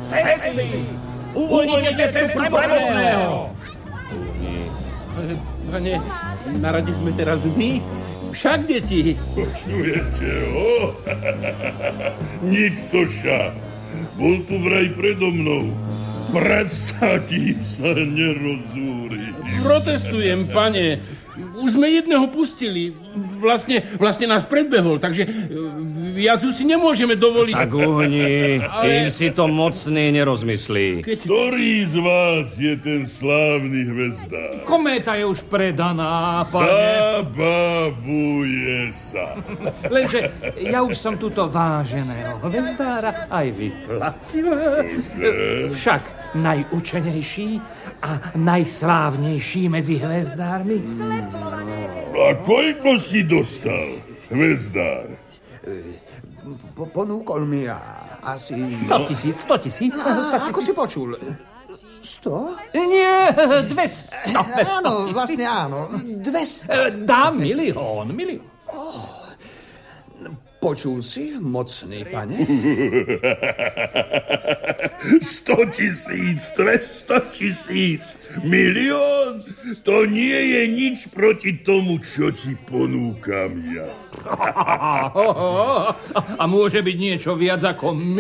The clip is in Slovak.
Cesty! Uvoľnite cestu pre mocného! Pane, na rade sme teraz my. Však, deti. Počujete ho? Nikto však. Bol tu vraj predo mnou. Pracaký sa nerozúri. Protestujem, pane. Už sme jedného pustili. Vlastne nás predbehol, takže viac už si nemôžeme dovoliť. Tak uhni, kým si to mocný nerozmyslí. Ktorý z vás je ten slávny hvezdár? Kométa je už predaná, pane. Zabavuje sa. Lenže ja už som túto váženého hvezdára aj vyplatil. Však najučenejší a najslávnejší medzi hvezdármi. A koľko si dostal, hvezdár? Ponúkol mi asi... 100 000. Ako si počul? 100? Nie, 200. Áno, vlastne áno. 200. Dám milión. Počul si, mocný pane? 100 000, 200 000, milión? To nie je nič proti tomu, čo ti ponúkam ja. A môže byť niečo viac ako